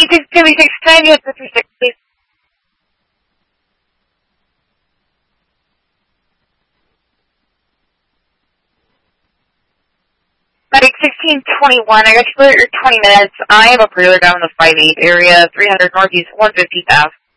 2610, you have 56, please. Medic 1621, I got you clear your 20 minutes. I am a preload down in the 5-8 area, 300 Northeast 150th Ave.